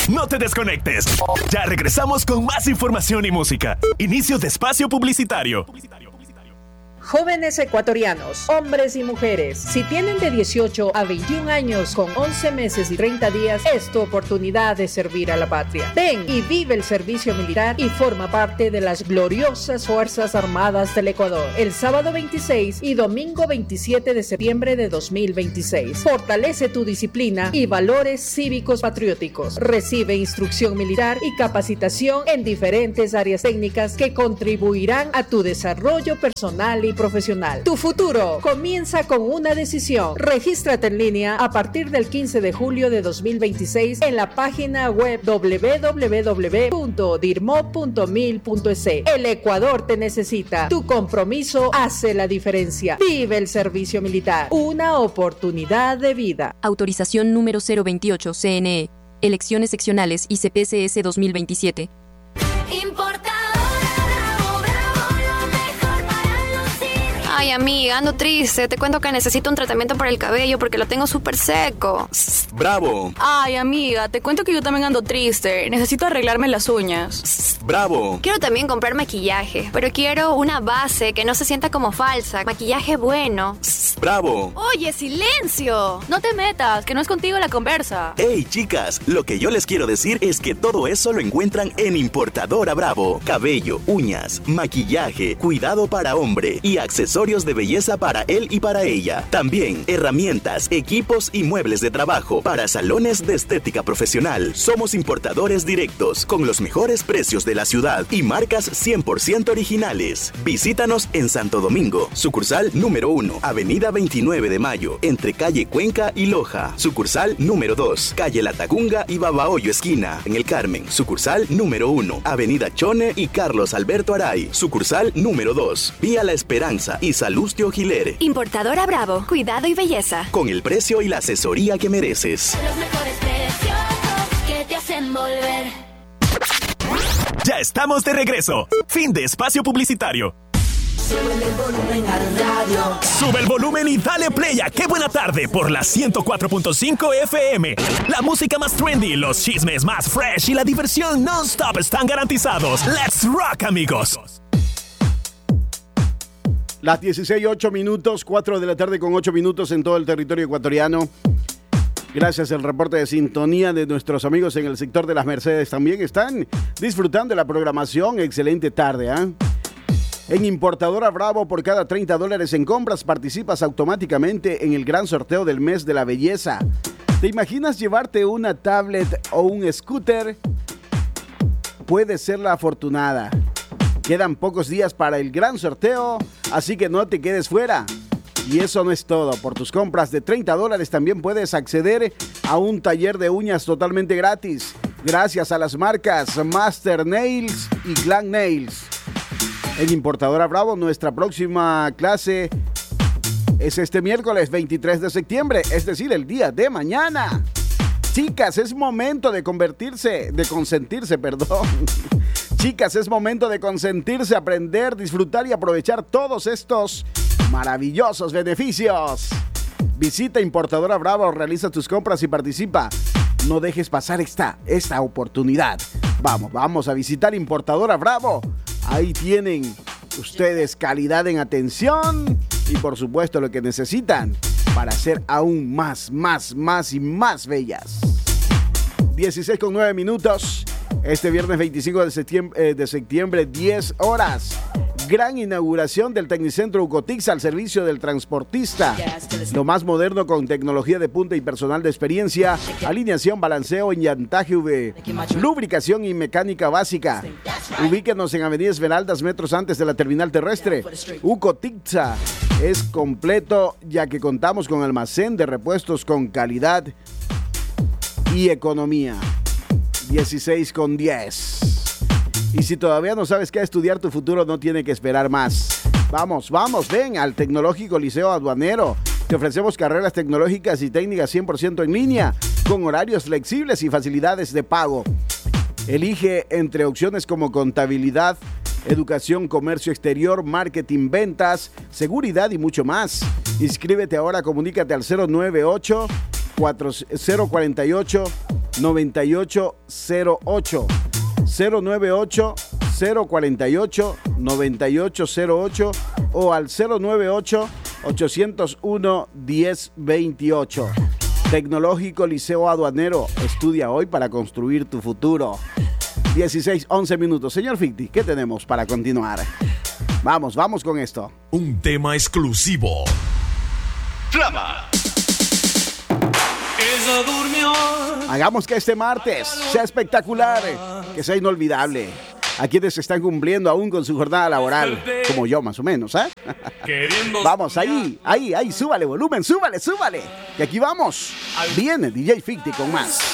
No te desconectes. Ya regresamos con más información y música. Inicio de espacio publicitario. Jóvenes ecuatorianos, hombres y mujeres, si tienen de 18 a 21 años con 11 meses y 30 días, es tu oportunidad de servir a la patria. Ven y vive el servicio militar y forma parte de las gloriosas Fuerzas Armadas del Ecuador. El sábado 26 y domingo 27 de septiembre de 2026. Fortalece tu disciplina y valores cívicos patrióticos. Recibe instrucción militar y capacitación en diferentes áreas técnicas que contribuirán a tu desarrollo personal y profesional. Tu futuro comienza con una decisión. Regístrate en línea a partir del 15 de julio de 2026 en la página web www.dirmo.mil.es. El Ecuador te necesita. Tu compromiso hace la diferencia. Vive el servicio militar. Una oportunidad de vida. Autorización número 028 CNE. Elecciones seccionales y CPCS 2027. Ay, amiga, ando triste. Te cuento que necesito un tratamiento para el cabello porque lo tengo súper seco. ¡Bravo! Ay, amiga, te cuento que yo también ando triste. Necesito arreglarme las uñas. ¡Bravo! Quiero también comprar maquillaje, pero quiero una base que no se sienta como falsa. Maquillaje bueno. ¡Bravo! Oye, silencio. No te metas, que no es contigo la conversa. ¡Hey, chicas! Lo que yo les quiero decir es que todo eso lo encuentran en Importadora Bravo. Cabello, uñas, maquillaje, cuidado para hombre y accesorios de belleza para él y para ella. También herramientas, equipos y muebles de trabajo para salones de estética profesional. Somos importadores directos con los mejores precios de la ciudad y marcas 100% originales. Visítanos en Santo Domingo, sucursal número 1, avenida 29 de Mayo, entre calle Cuenca y Loja. Sucursal número 2, calle La Tacunga y Babahoyo esquina, en el Carmen. Sucursal número 1, avenida Chone y Carlos Alberto Aray. Sucursal número 2, vía La Esperanza y Salustio Giler. Importadora Bravo, cuidado y belleza. Con el precio y la asesoría que mereces. Los mejores precios que te hacen volver. Ya estamos de regreso. Fin de espacio publicitario. Sube el volumen al radio. Sube el volumen y dale play a Qué Buena Tarde por la 104.5 FM. La música más trendy, los chismes más fresh y la diversión non-stop están garantizados. ¡Let's rock, amigos! Las 16:08 minutos, 4 de la tarde con 8 minutos en todo el territorio ecuatoriano. Gracias al reporte de sintonía de nuestros amigos en el sector de las Mercedes. También están disfrutando de la programación. Excelente tarde, ¿eh? En Importadora Bravo, por cada $30 en compras, participas automáticamente en el gran sorteo del mes de la belleza. ¿Te imaginas llevarte una tablet o un scooter? Puedes ser la afortunada. Quedan pocos días para el gran sorteo, así que no te quedes fuera. Y eso no es todo. Por tus compras de $30 también puedes acceder a un taller de uñas totalmente gratis, gracias a las marcas Master Nails y Glam Nails. En Importadora Bravo, nuestra próxima clase es este miércoles 23 de septiembre, es decir, el día de mañana. Chicas, es momento de consentirse. Chicas, es momento de consentirse, aprender, disfrutar y aprovechar todos estos maravillosos beneficios. Visita Importadora Bravo, realiza tus compras y participa. No dejes pasar esta oportunidad. Vamos a visitar Importadora Bravo. Ahí tienen ustedes calidad en atención y por supuesto lo que necesitan para ser aún más y más bellas. 16:09 minutos. Este viernes 25 de septiembre, 10 horas. Gran inauguración del Tecnicentro Ucotix al servicio del transportista. Lo más moderno con tecnología de punta y personal de experiencia. Alineación, balanceo, enllantaje, lubricación y mecánica básica. Ubíquenos en Avenida Esmeraldas, metros antes de la terminal terrestre. Ucotixa es completo ya que contamos con almacén de repuestos con calidad y economía. 16:10. Y si todavía no sabes qué estudiar, tu futuro no tiene que esperar más. Vamos, ven al Tecnológico Liceo Aduanero. Te ofrecemos carreras tecnológicas y técnicas 100% en línea, con horarios flexibles y facilidades de pago. Elige entre opciones como contabilidad, educación, comercio exterior, marketing, ventas, seguridad y mucho más. Inscríbete ahora, comunícate al 098 4048 9808. 098-048-9808 o al 098-801-1028. Tecnológico Liceo Aduanero. Estudia hoy para construir tu futuro. 16:11 minutos. Señor Ficti, ¿qué tenemos para continuar? Vamos con esto. Un tema exclusivo. Flama. Ella durmió. Hagamos que este martes sea espectacular, que sea inolvidable. A quienes están cumpliendo aún con su jornada laboral, como yo más o menos, ¿eh? Vamos, ahí, súbale volumen, súbale. Y aquí vamos. Viene DJ Ficti con más.